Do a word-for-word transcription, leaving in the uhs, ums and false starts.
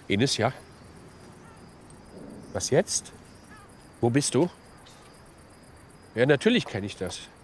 Ines, ja? Was jetzt? Wo bist du? Ja, natürlich kenne ich das.